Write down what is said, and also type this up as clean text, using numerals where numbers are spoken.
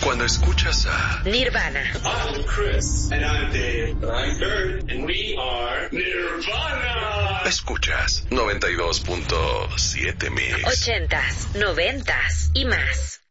Cuando escuchas a Nirvana. I'm Chris. And I'm Dave. And I'm Kurt. And we are Nirvana. Escuchas 92.7 Mix. 80s, 90s y más.